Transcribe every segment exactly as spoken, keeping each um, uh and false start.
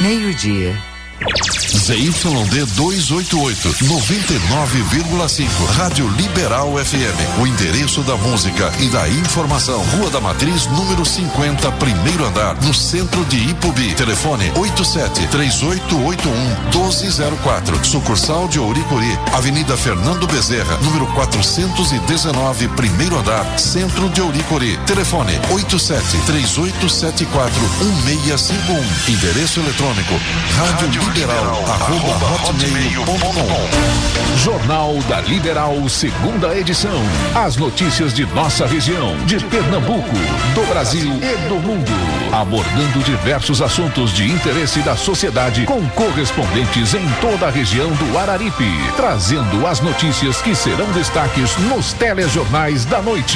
meio-dia. Z Y D duzentos e oitenta e oito, noventa e nove vírgula cinco, Rádio Liberal F M. O endereço da música e da informação. Rua da Matriz, número cinquenta, primeiro andar, no centro de Ipubi. Telefone oito sete três oito oito um um dois zero quatro. Sucursal de Ouricuri, Avenida Fernando Bezerra, número quatrocentos e dezenove, primeiro andar, centro de Ouricuri. Telefone oito sete três oito sete quatro um seis cinco um. Endereço eletrônico rádio liberal arroba hotmail ponto com. Jornal da Liberal, segunda edição. As notícias de nossa região, de Pernambuco, do Brasil e do mundo. Abordando diversos assuntos de interesse da sociedade com correspondentes em toda a região do Araripe. Trazendo as notícias que serão destaques nos telejornais da noite.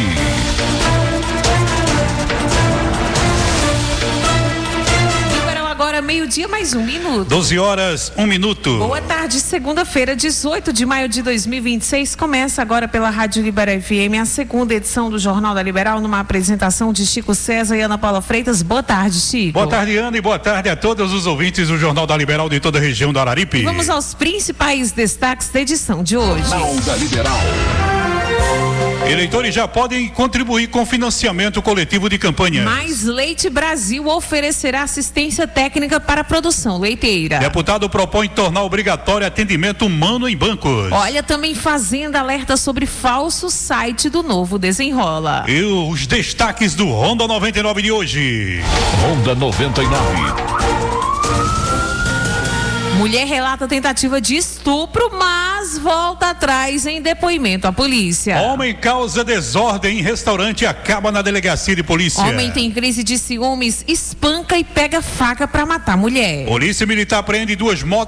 Agora meio-dia mais um minuto. doze horas, um minuto. Boa tarde, segunda-feira, dezoito de maio de dois mil e vinte e seis. Começa agora pela Rádio Liberal F M, a segunda edição do Jornal da Liberal, numa apresentação de Chico César e Ana Paula Freitas. Boa tarde, Chico. Boa tarde, Ana, e boa tarde a todos os ouvintes do Jornal da Liberal de toda a região do Araripe. Vamos aos principais destaques da edição de hoje. Jornal da Liberal. Eleitores já podem contribuir com financiamento coletivo de campanha. Mais Leite Brasil oferecerá assistência técnica para a produção leiteira. Deputado propõe tornar obrigatório atendimento humano em bancos. Olha, também Fazenda alerta sobre falso site do Novo Desenrola. E os destaques do Ronda noventa e nove de hoje. Ronda noventa e nove. Mulher relata tentativa de estupro, mas volta atrás em depoimento à polícia. Homem causa desordem em restaurante e acaba na delegacia de polícia. Homem tem crise de ciúmes, espanca e pega faca para matar mulher. Polícia Militar prende duas motos